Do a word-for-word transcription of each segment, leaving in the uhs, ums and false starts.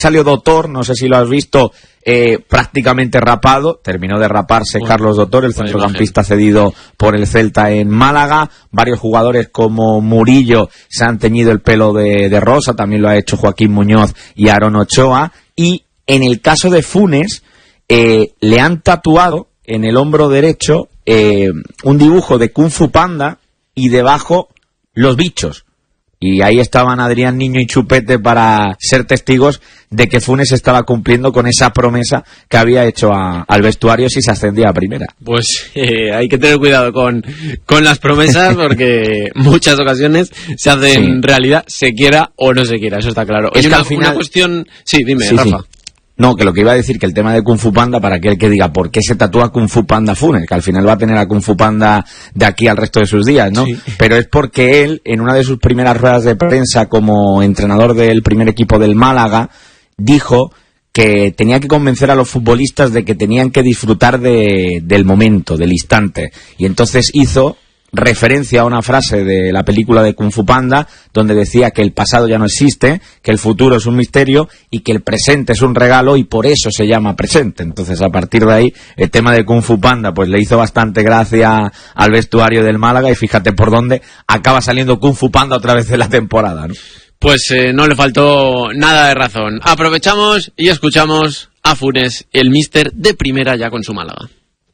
salió Doctor, no sé si lo has visto, eh, prácticamente rapado, terminó de raparse bueno, Carlos Doctor, el centrocampista cedido por el Celta en Málaga. Varios jugadores como Murillo se han teñido el pelo de, de rosa, también lo ha hecho Joaquín Muñoz y Aaron Ochoa. Y en el caso de Funes, eh, le han tatuado en el hombro derecho eh, un dibujo de Kung Fu Panda y debajo los bichos. Y ahí estaban Adrián Niño y Chupete para ser testigos de que Funes estaba cumpliendo con esa promesa que había hecho a, al vestuario si se ascendía a primera. Pues eh, hay que tener cuidado con, con las promesas porque muchas ocasiones se hacen sí. realidad, se quiera o no se quiera, eso está claro. Es una, que al final... una cuestión... Sí, dime, sí, Rafa. Sí. No, que lo que iba a decir, que el tema de Kung Fu Panda, para aquel que diga por qué se tatúa Kung Fu Panda Funes, que al final va a tener a Kung Fu Panda de aquí al resto de sus días, ¿no? Sí. Pero es porque él, en una de sus primeras ruedas de prensa como entrenador del primer equipo del Málaga, dijo que tenía que convencer a los futbolistas de que tenían que disfrutar de, del momento, del instante. Y entonces hizo referencia a una frase de la película de Kung Fu Panda donde decía que el pasado ya no existe, que el futuro es un misterio y que el presente es un regalo y por eso se llama presente. Entonces a partir de ahí el tema de Kung Fu Panda pues le hizo bastante gracia al vestuario del Málaga y fíjate por dónde acaba saliendo Kung Fu Panda otra vez en la temporada, ¿no? Pues eh, no le faltó nada de razón. Aprovechamos y escuchamos a Funes, el míster de primera ya con su Málaga.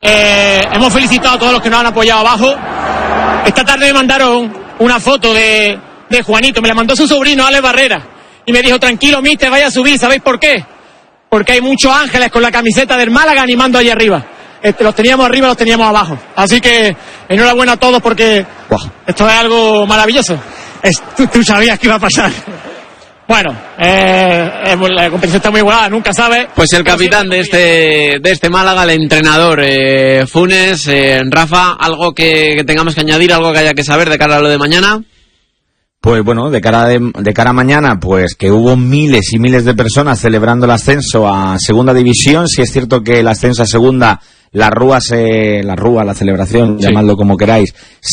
Eh, hemos felicitado a todos los que nos han apoyado abajo. Esta tarde me mandaron una foto de, de Juanito, me la mandó su sobrino Alex Barrera y me dijo, tranquilo mister, vaya a subir, ¿sabéis por qué? Porque hay muchos ángeles con la camiseta del Málaga animando allá arriba. Este, los teníamos arriba, los teníamos abajo. Así que enhorabuena a todos porque wow, esto es algo maravilloso. Es, tú, tú sabías que iba a pasar. Bueno, eh, eh, la competición está muy igualada, nunca sabes. Pues el capitán de este de este Málaga, el entrenador eh, Funes, eh, Rafa, algo que, que tengamos que añadir, algo que haya que saber de cara a lo de mañana. Pues bueno, de cara de, de cara a mañana, pues que hubo miles y miles de personas celebrando el ascenso a Segunda División. Si es cierto que el ascenso a Segunda, la rúa, se, la rúa, la celebración, sí, llamadlo como queráis,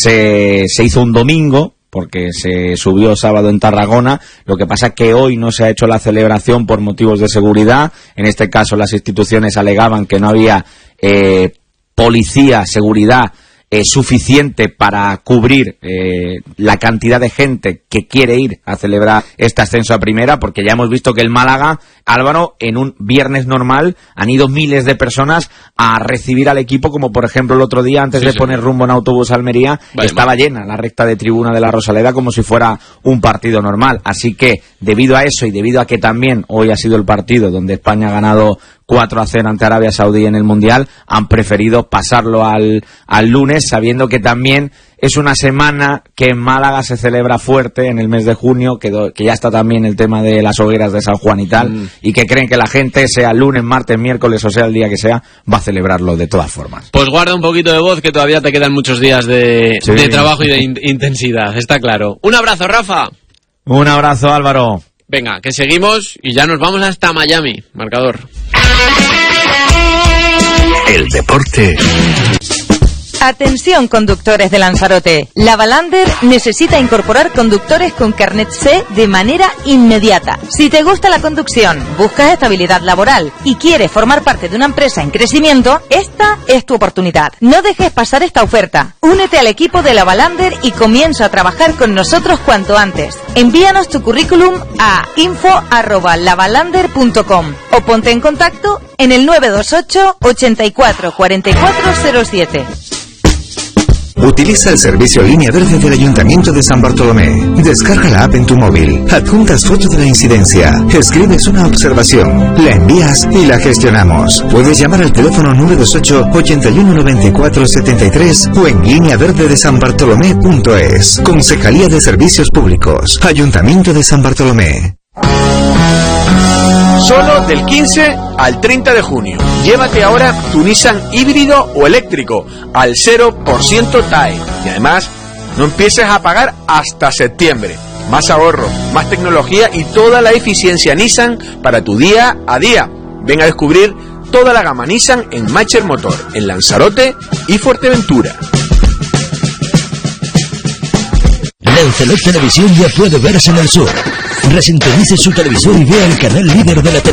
se, se hizo un domingo, porque se subió sábado en Tarragona. Lo que pasa es que hoy no se ha hecho la celebración por motivos de seguridad. En este caso las instituciones alegaban que no había eh, policía, seguridad eh, suficiente para cubrir eh, la cantidad de gente que quiere ir a celebrar este ascenso a primera, porque ya hemos visto que el Málaga, Álvaro, en un viernes normal han ido miles de personas a recibir al equipo, como por ejemplo el otro día, antes sí, de sí. poner rumbo en autobús a Almería, vale, estaba vale. llena la recta de tribuna de la Rosaleda como si fuera un partido normal. Así que debido a eso y debido a que también hoy ha sido el partido donde España ha ganado cuatro a cero ante Arabia Saudí en el Mundial, han preferido pasarlo al, al lunes, sabiendo que también es una semana que en Málaga se celebra fuerte en el mes de junio, que, do, que ya está también el tema de las hogueras de San Juan y tal, mm. y que creen que la gente, sea lunes, martes, miércoles o sea el día que sea, va a celebrarlo de todas formas. Pues guarda un poquito de voz, que todavía te quedan muchos días de, sí. de trabajo y de in- intensidad, está claro. Un abrazo, Rafa. Un abrazo, Álvaro. Venga, que seguimos y ya nos vamos hasta Miami. Marcador. El deporte. Atención, conductores de Lanzarote. La Valander necesita incorporar conductores con carnet C de manera inmediata. Si te gusta la conducción, buscas estabilidad laboral y quieres formar parte de una empresa en crecimiento, esta es tu oportunidad. No dejes pasar esta oferta. Únete al equipo de la Valander y comienza a trabajar con nosotros cuanto antes. Envíanos tu currículum a info arroba lavalander punto com o ponte en contacto en el nueve dos ocho, ochenta y cuatro, cuarenta y cuatro cero siete. Utiliza el servicio Línea Verde del Ayuntamiento de San Bartolomé. Descarga la app en tu móvil, adjuntas foto de la incidencia, escribes una observación, la envías y la gestionamos. Puedes llamar al teléfono nueve dos ocho, ochenta y uno, noventa y cuatro, setenta y tres o en línea verde de san bartolomé punto es. Concejalía de Servicios Públicos, Ayuntamiento de San Bartolomé. Solo del quince al treinta de junio. Llévate ahora tu Nissan híbrido o eléctrico al cero por ciento T A E. Y además, no empieces a pagar hasta septiembre. Más ahorro, más tecnología y toda la eficiencia Nissan para tu día a día. Ven a descubrir toda la gama Nissan en Macher Motor, en Lanzarote y Fuerteventura. Lancelot Televisión ya puede verse en el sur. Resintonice su televisor y vea el canal líder de la televisión.